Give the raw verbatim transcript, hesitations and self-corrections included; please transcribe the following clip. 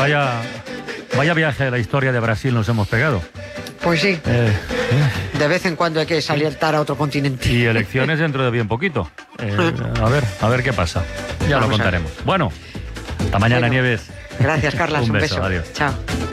Vaya, vaya viaje a la historia de Brasil nos hemos pegado. Pues sí. Eh, eh. De vez en cuando hay que saltar a otro continente. Y elecciones dentro de bien poquito. Eh, a ver, a ver qué pasa. Ya Vamos lo contaremos. Bueno, hasta mañana, Bueno, Nieves. Gracias, Carlas. Un Un beso, beso. adiós. Chao.